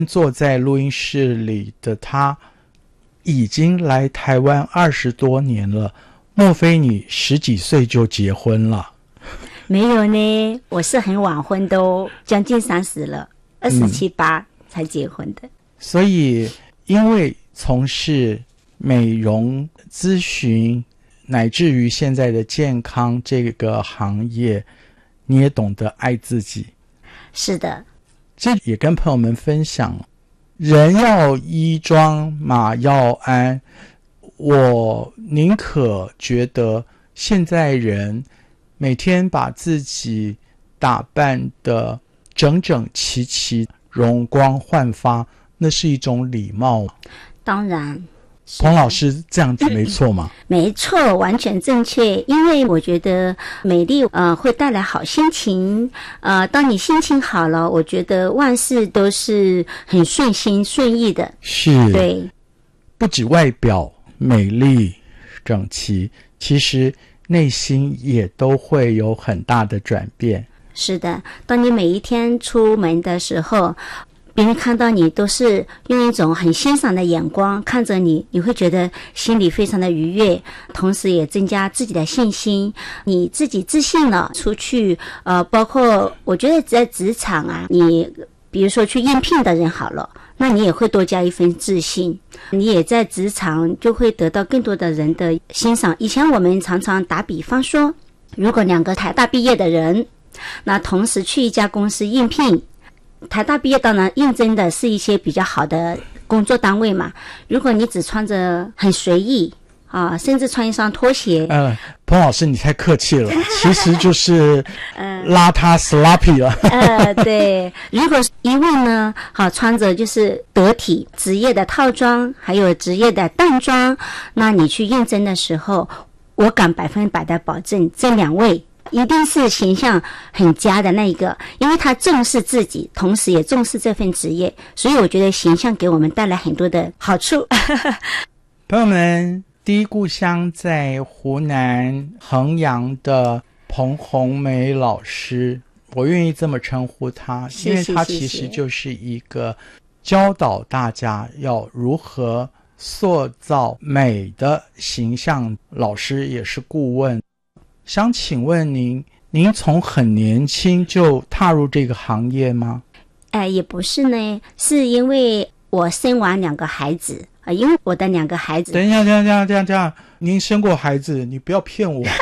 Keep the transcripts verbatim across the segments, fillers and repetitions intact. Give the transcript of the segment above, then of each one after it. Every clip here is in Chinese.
坐在录音室里的他已经来台湾二十多年了，莫非你十几岁就结婚了？ 没有呢，我是很晚婚的哦，将近三十了，二十七八才结婚的。 所以因为从事美容咨询乃至于现在的健康这个行业，你也懂得爱自己。 是的， 这也跟朋友们分享，人要衣装马要鞍，我宁可觉得现在人每天把自己打扮得整整齐齐，容光焕发，那是一种礼貌。 当然彭老师这样子没错吗？ 没错，完全正确。因为我觉得美丽呃会带来好心情，呃当你心情好了，我觉得万事都是很顺心顺意的。 是， 对， 不止外表美丽整齐，其实内心也都会有很大的转变。 是的，当你每一天出门的时候，别人看到你都是用一种很欣赏的眼光看着你，你会觉得心里非常的愉悦，同时也增加自己的信心。你自己自信了，出去呃，包括我觉得在职场啊，你比如说去应聘的人好了，那你也会多加一份自信，你也在职场就会得到更多的人的欣赏。以前我们常常打比方说，如果两个台大毕业的人，那同时去一家公司应聘，台大毕业当然应征的是一些比较好的工作单位嘛，如果你只穿着很随意啊，甚至穿一双拖鞋， 呃，彭老师你太客气了，其实就是邋遢 sloppy 了。 呃，对，如果一位呢，好穿着就是得体职业的套装，还有职业的淡装，那你去应征的时候，我敢百分百的保证，这两位一定是形象很佳的那一个，因为他重视自己，同时也重视这份职业，所以我觉得形象给我们带来很多的好处。 朋友们，第一故乡在湖南衡阳的彭红梅老师，我愿意这么称呼她，因为她其实就是一个教导大家要如何塑造美的形象老师，也是顾问。想请问您，您从很年轻就踏入这个行业吗？ 哎，也不是呢，是因为我生完两个孩子啊、呃，因为我的两个孩子。 等一下，等一下，等一下，等一下，您生过孩子，你不要骗我。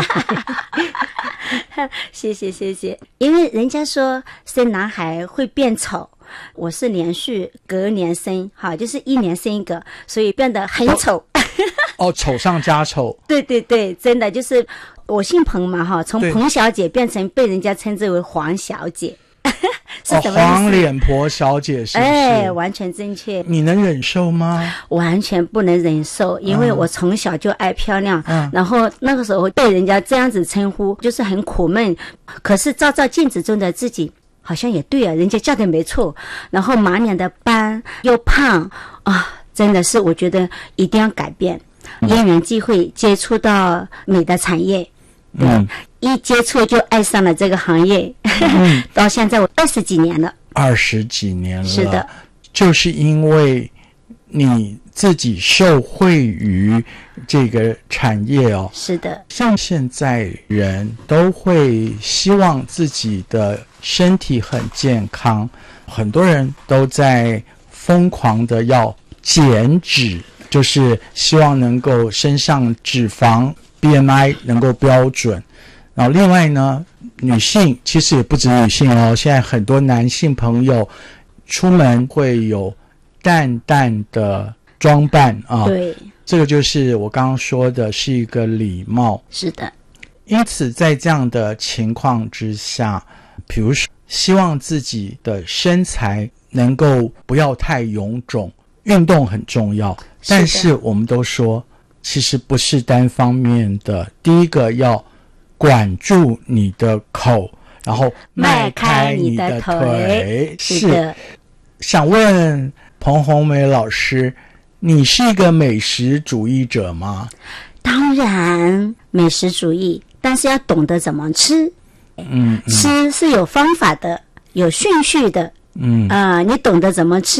谢谢，谢谢。因为人家说生男孩会变丑，我是连续隔年生，哈，就是一年生一个，所以变得很丑。 哦，丑上加丑。 对对对，真的就是我姓彭嘛哈，从彭小姐变成被人家称之为黄小姐。是什么意思？ 哦，黄脸婆小姐是不是？ 哎，完全正确。 你能忍受吗？ 完全不能忍受，因为我从小就爱漂亮， 嗯， 然后那个时候被人家这样子称呼，就是很苦闷。可是照照镜子中的自己，好像也对啊，人家叫的没错。然后满脸的斑，又胖啊，真的是我觉得一定要改变。因缘际会接触到美的产业，对，嗯，一接触就爱上了这个行业，嗯，到现在我二十几年了， 二十几年了， 是的， 就是因为你自己受惠于这个产业哦， 是的， 像现在人都会希望自己的身体很健康，很多人都在疯狂的要减脂。就是希望能够身上脂肪 B M I 能够标准，然后另外呢，女性其实也不止女性哦，现在很多男性朋友出门会有淡淡的装扮啊， 对， 这个就是我刚刚说的是一个礼貌。 是的， 因此在这样的情况之下，比如说希望自己的身材能够不要太臃肿，运动很重要，但是我们都说其实不是单方面的，第一个要管住你的口，然后迈开你的腿， 迈开你的腿，是的。 想问彭红梅老师，你是一个美食主义者吗？ 当然美食主义，但是要懂得怎么吃。 嗯，嗯吃是有方法的，有顺序的， 嗯啊、你懂得怎么吃。